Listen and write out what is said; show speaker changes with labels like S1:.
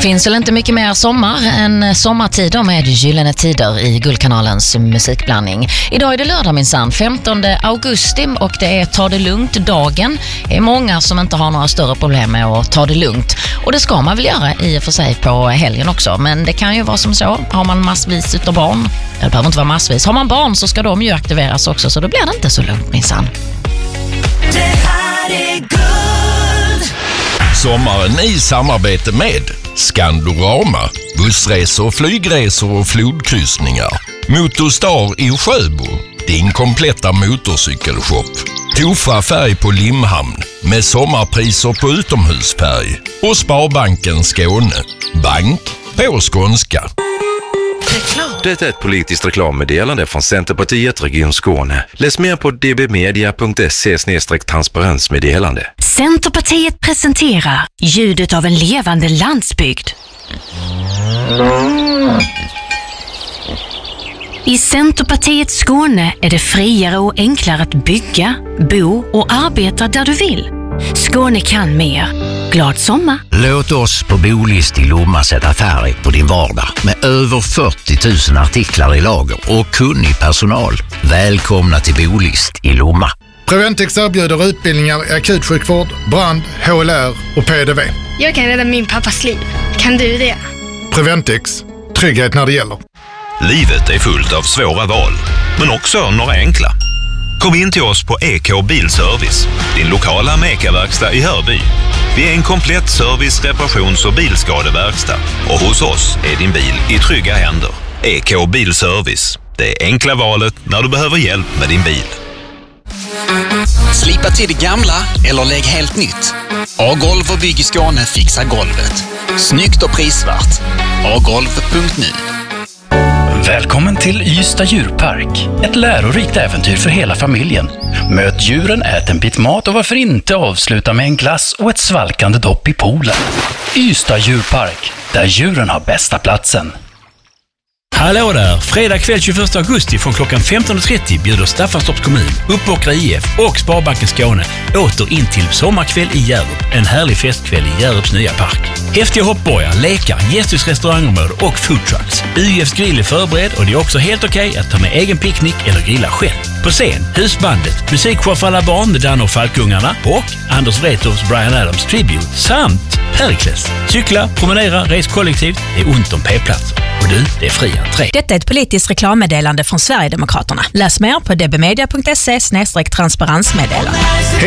S1: Finns väl inte mycket mer sommar än sommartider med gyllene tider i Guldkanalens musikblandning. Idag är det lördag minsann, 15 augusti, och det är ta det lugnt-dagen. Det är många som inte har några större problem med att ta det lugnt. Och det ska man väl göra i och för sig på helgen också. Men det kan ju vara som så, har man massvis utav barn, det behöver inte vara massvis, har man barn så ska de ju aktiveras också, så då blir det inte så lugnt minsann.
S2: Det här är Guld.
S3: Sommaren i samarbete med Skandorama, bussresor, flygresor och flodkryssningar. Motorstar i Sjöbo, din kompletta motorcykelshop. Tofa färg på Limhamn med sommarpriser på utomhusfärg. Och Sparbanken Skåne, bank på skånska.
S4: Det är ett politiskt reklammeddelande från Centerpartiet Region Skåne. Läs mer på dbmedia.se/transparensmeddelande.
S5: Centerpartiet presenterar ljudet av en levande landsbygd. I Centerpartiet Skåne är det friare och enklare att bygga, bo och arbeta där du vill. Skåne kan mer. Glad sommar!
S6: Låt oss på Bolist i Lomma sätta färg på din vardag med över 40 000 artiklar i lager och kunnig personal. Välkomna till Bolist i Lomma.
S7: Preventix erbjuder utbildningar i akutsjukvård, brand, HLR och PDV.
S8: Jag kan rädda min pappas liv. Kan du det?
S7: Preventix. Trygghet när det gäller.
S9: Livet är fullt av svåra val, men också några enkla. Kom in till oss på EK Bilservice, din lokala Meka-verkstad i Hörby. Vi är en komplett service-, reparations- och bilskadeverkstad. Och hos oss är din bil i trygga händer. EK Bilservice, det enkla valet när du behöver hjälp med din bil.
S10: Slipa till det gamla eller lägg helt nytt. A-golv och Bygg i Skåne fixar golvet. Snyggt och prisvärt. agolv.nu.
S11: Välkommen till Ystad djurpark. Ett lärorikt äventyr för hela familjen. Möt djuren, ät en bit mat och varför inte avsluta med en glass och ett svalkande dopp i poolen. Ystad djurpark, där djuren har bästa platsen.
S12: Hallå där! Fredag kväll 21 augusti från klockan 15.30 bjuder Staffanstorps kommun, Uppåkra IF och Sparbanken Skåne åter in till sommarkväll i Hjärup. En härlig festkväll i Hjärups nya park. Häftiga hoppborgar, lekar, gästhusrestaurangområde och foodtrucks. UIFs grill är förberedd och det är också helt okej att ta med egen picknick eller grilla själv. På scen, Husbandet, musikshow för alla barn med Dan och Falkungarna och Anders Wrethofs Bryan Adams Tribute samt Perikles. Cykla, promenera, res kollektivt, det är ont om p-platser. Och du, det är fri entré.
S13: Detta är ett politiskt reklammeddelande från Sverigedemokraterna. Läs mer på dbmedia.se/transparensmeddelande.